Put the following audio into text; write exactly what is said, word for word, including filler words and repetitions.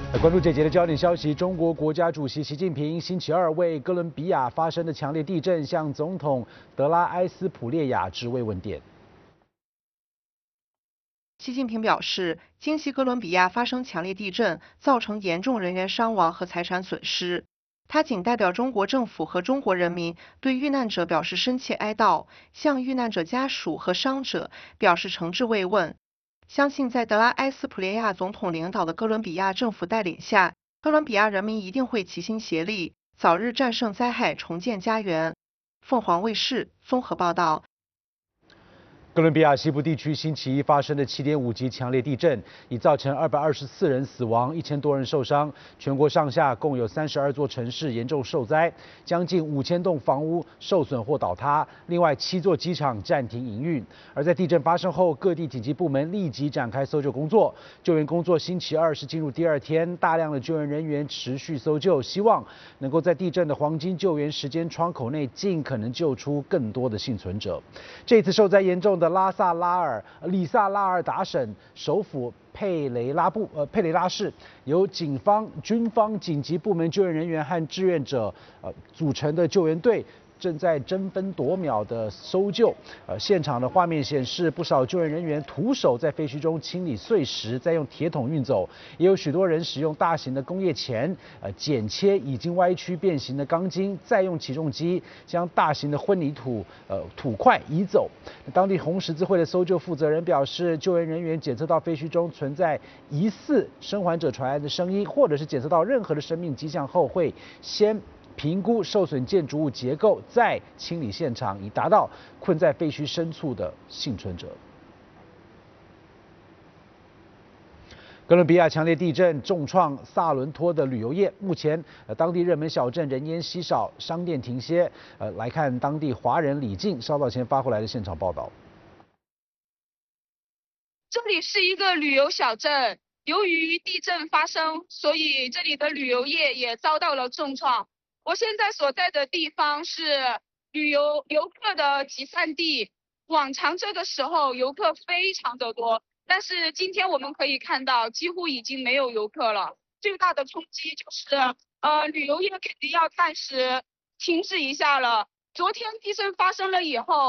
来关注这节的焦点消息，中国国家主席习近平星期二为哥伦比亚发生的强烈地震向总统德拉埃斯普列亚致慰问电。 习近平表示，今夕哥伦比亚发生强烈地震，造成严重人员伤亡和财产损失。他谨代表中国政府和中国人民对遇难者表示深切哀悼，向遇难者家属和伤者表示诚挚慰问。相信在德拉埃斯普列亚总统领导的哥伦比亚政府带领下，哥伦比亚人民一定会齐心协力，早日战胜灾害，重建家园。凤凰卫视综合报道。 哥伦比亚西部地区星期一发生的七点五级强烈地震，已造成二百二十四人死亡，一千多人受伤。全国上下共有三十二座城市严重受灾，将近五千栋房屋受损或倒塌。另外，七座机场暂停营运。而在地震发生后，各地紧急部门立即展开搜救工作。救援工作星期二是进入第二天，大量的救援人员持续搜救，希望能够在地震的黄金救援时间窗口内，尽可能救出更多的幸存者。这次受灾严重的拉萨拉尔里萨拉尔达省首府佩雷拉布呃佩雷拉市，由警方、军方、紧急部门救援人员和志愿者呃组成的救援队，正在争分夺秒的搜救。呃，现场的画面显示，不少救援人员徒手在废墟中清理碎石，再用铁桶运走；也有许多人使用大型的工业钳，呃，剪切已经歪曲变形的钢筋，再用起重机将大型的混凝土呃土块移走。当地红十字会的搜救负责人表示，救援人员检测到废墟中存在疑似生还者传来的声音，或者是检测到任何的生命迹象后，会先评估受损建筑物结构，再清理现场，以达到困在废墟深处的幸存者。哥伦比亚强烈地震重创萨伦托的旅游业，目前呃当地热门小镇人烟稀少，商店停歇。呃，来看当地华人李静稍早前发回来的现场报道。 这里是一个旅游小镇，由于地震发生，所以这里的旅游业也遭到了重创。我现在所在的地方是旅游游客的集散地，往常这个时候游客非常的多，但是今天我们可以看到几乎已经没有游客了。最大的冲击就是呃旅游业肯定要暂时停止一下了。昨天地震发生了以后。